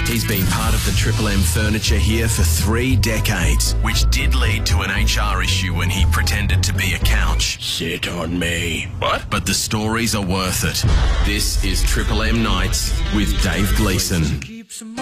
He's been part of the Triple M furniture here for 3 decades, which did lead to an HR issue when he pretended to be a couch. Sit on me. What? But the stories are worth it. This is Triple M Nights with Dave Gleeson.